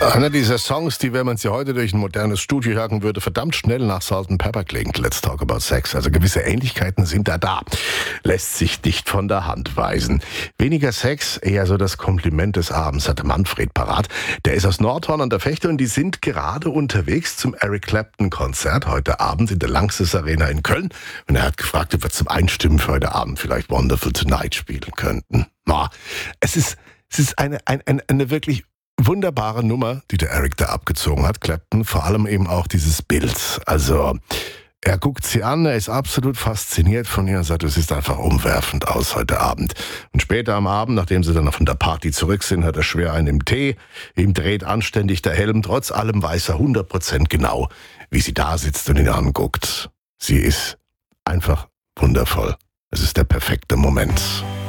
Einer dieser Songs, die, wenn man sie heute durch ein modernes Studio jagen würde, verdammt schnell nach Salt & Pepper klingt. Let's Talk About Sex. Also gewisse Ähnlichkeiten sind da. Lässt sich nicht von der Hand weisen. Weniger Sex, eher so das Kompliment des Abends, hatte Manfred parat. Der ist aus Nordhorn an der Vechte und die sind gerade unterwegs zum Eric Clapton-Konzert heute Abend in der Lanxess Arena in Köln. Und er hat gefragt, ob wir zum Einstimmen für heute Abend vielleicht Wonderful Tonight spielen könnten. Es ist eine wirklich wunderbare Nummer, die der Eric da abgezogen hat, Clapton, vor allem eben auch dieses Bild. Also, er guckt sie an, er ist absolut fasziniert von ihr und sagt, es sieht einfach umwerfend aus heute Abend. Und später am Abend, nachdem sie dann von der Party zurück sind, hat er schwer einen im Tee, ihm dreht anständig der Helm, trotz allem weiß er 100% genau, wie sie da sitzt und ihn anguckt. Sie ist einfach wundervoll. Es ist der perfekte Moment.